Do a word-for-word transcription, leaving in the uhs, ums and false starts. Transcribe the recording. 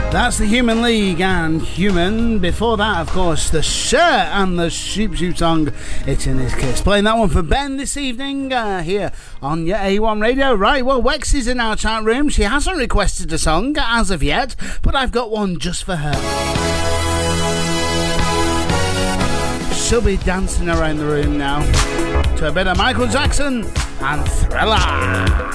That's the Human League and Human. Before that, of course, the Shirt and the Shoop Shoop song, It's in His Kiss. Playing that one for Ben this evening uh, here on your A one Radio. Right, well, Wex is in our chat room. She hasn't requested a song as of yet, but I've got one just for her. She'll be dancing around the room now to a bit of Michael Jackson and Thriller.